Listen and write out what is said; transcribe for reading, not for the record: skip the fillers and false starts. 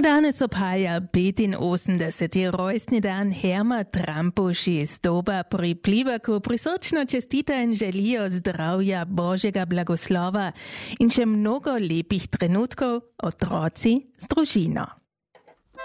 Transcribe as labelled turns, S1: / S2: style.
S1: Danes obhaja 85. rojstni dan Herma Trampuši iz Doba pri Plivaku. Prisrčno čestita in želijo zdravja, Božjega blagoslova in še mnogo lepih trenutkov otroci z družino.